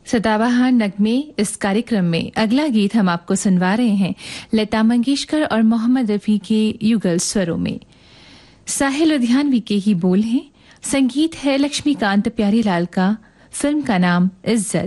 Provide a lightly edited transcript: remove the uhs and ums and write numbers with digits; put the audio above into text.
सदाबहार नगमे इस कार्यक्रम में अगला गीत हम आपको सुनवा रहे हैं लता मंगेशकर और मोहम्मद रफी के युगल स्वरों में। साहिल लुधियानवी के ही बोल हैं, संगीत है लक्ष्मीकांत प्यारीलाल का, फिल्म का नाम इज्जत।